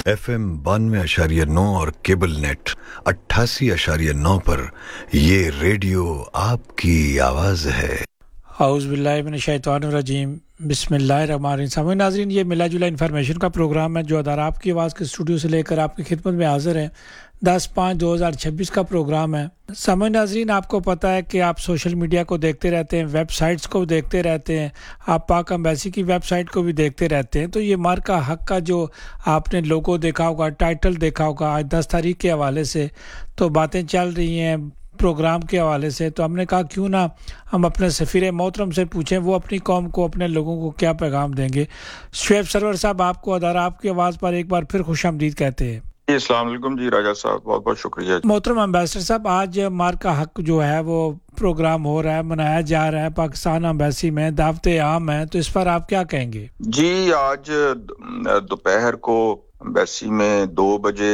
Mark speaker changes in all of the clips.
Speaker 1: FM 92.9 और cable net 88.9 पर ये रेडियो आपकी आवाज़ है।
Speaker 2: औज़ु बिल्लाहि मिनश शैतानिर रजीम बिस्मिल्लाहिर्रहमानिर्रहीम। सामईन नाज़रीन, ये मिला जुला इन्फॉर्मेशन का प्रोग्राम है जो अदारा आपकी आवाज़ के स्टूडियो से लेकर आपकी खिदमत में हाजिर है। 10/5/2026 का प्रोग्राम है। सामईन नाज़रीन, आपको पता है कि आप सोशल मीडिया को देखते रहते हैं, वेबसाइट्स को देखते रहते हैं, आप पाक एम्बेसी की वेबसाइट को भी देखते रहते हैं। तो ये मार्का हक का जो आपने लोगो देखा होगा, टाइटल देखा होगा, आज 10 तारीख के हवाले से तो बातें चल रही हैं प्रोग्राम के हवाले से, तो हमने कहा क्यों ना हम अपने सफ़ीर मोहतरम से पूछें वो अपनी कौम को, अपने लोगों को क्या पैगाम देंगे। शुएब सरवर साहब, आपको अदारा आपकी आवाज़ पर एक बार फिर खुशामदीद कहते हैं।
Speaker 3: अस्सलाम वालेकुम जी राजा साहब, बहुत बहुत शुक्रिया।
Speaker 2: मोहतरम एम्बेसडर साहब, आज मार्का हक जो है वो प्रोग्राम हो रहा है, मनाया जा रहा है पाकिस्तान एम्बेसी में, दावत आम है, तो इस पर आप क्या कहेंगे?
Speaker 3: जी, आज दोपहर को एम्बेसी में 2 बजे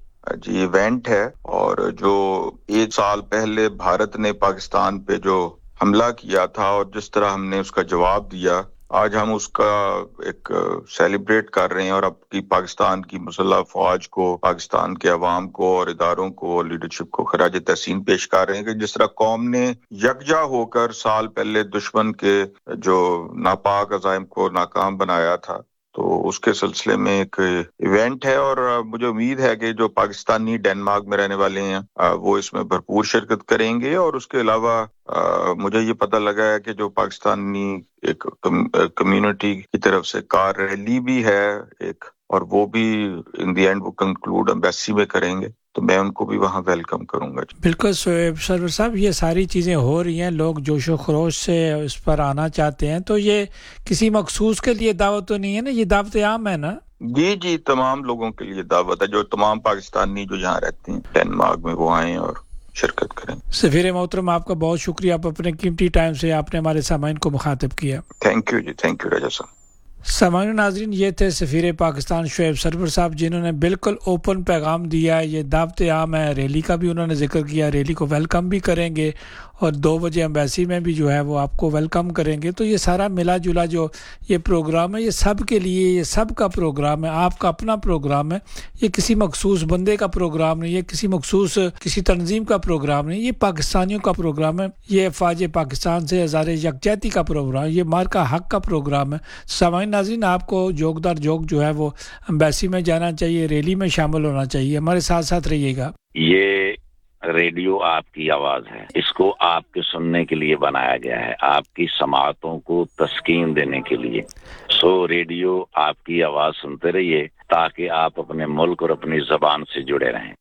Speaker 3: जी इवेंट है, और जो 1 साल पहले भारत ने पाकिस्तान पे जो हमला किया था और जिस तरह हमने उसका जवाब दिया, आज हम उसका एक सेलिब्रेट कर रहे हैं और अब की पाकिस्तान की मुसल्लह फौज को, पाकिस्तान के अवाम को और इदारों को और लीडरशिप को खराज तहसीन पेश कर रहे हैं कि जिस तरह कौम ने यकजा होकर साल पहले दुश्मन के जो नापाक अज़ाइम को नाकाम बनाया था, तो उसके सिलसिले में एक इवेंट है। और मुझे उम्मीद है कि जो पाकिस्तानी डेनमार्क में रहने वाले हैं वो इसमें भरपूर शिरकत करेंगे। और उसके अलावा मुझे ये पता लगा है कि जो पाकिस्तानी एक कम्युनिटी की तरफ से कार रैली भी है एक, और वो भी इन द एंड वो कंक्लूड एम्बेसी में करेंगे, तो मैं उनको भी वहाँ वेलकम करूंगा।
Speaker 2: बिल्कुल सरवर साहब, ये सारी चीज़ें हो रही हैं, लोग जोशो खरोश से इस पर आना चाहते हैं, तो ये किसी मखसूस के लिए दावत तो नहीं है ना, ये दावत आम है ना?
Speaker 3: जी जी, तमाम लोगों के लिए दावत है, जो तमाम पाकिस्तानी जो यहाँ रहते हैं डेनमार्क में वो आएँ और शिरकत करें।
Speaker 2: सफीर मोहतरम, आपका बहुत शुक्रिया, आप अपने कीमती टाइम से आपने हमारे सामाइन को मुखातिब किया।
Speaker 3: Thank you ji, thank you राजा साहब।
Speaker 2: सामान्य नाजरीन, ये थे सफ़ीर पाकिस्तान शुएब सरवर साहब, जिन्होंने बिल्कुल ओपन पैगाम दिया। ये दावत आम है, रैली का भी उन्होंने जिक्र किया, रैली को वेलकम भी करेंगे और 2 बजे एम्बेसी में भी जो है वो आपको वेलकम करेंगे। तो ये सारा मिला जुला जो ये प्रोग्राम है, ये सब के लिए, ये सब का प्रोग्राम है, आपका अपना प्रोग्राम है। ये किसी मखसूस बंदे का प्रोग्राम नहीं, ये किसी मखसूस किसी तंजीम का प्रोग्राम नहीं, ये पाकिस्तानियों का प्रोग्राम है। ये अफवाज पाकिस्तान से हज़ार यकजहती का प्रोग्राम, ये मार्का हक का प्रोग्राम है। सामान्य नाज़रीन, आपको जोगदार जोग जो है वो एम्बेसी में जाना चाहिए, रैली में शामिल होना चाहिए। हमारे साथ साथ रहिएगा।
Speaker 4: ये रेडियो आपकी आवाज है, इसको आपके सुनने के लिए बनाया गया है, आपकी समाअतों को तस्कीन देने के लिए। सो रेडियो आपकी आवाज सुनते रहिए ताकि आप अपने मुल्क और अपनी ज़बान से जुड़े रहें।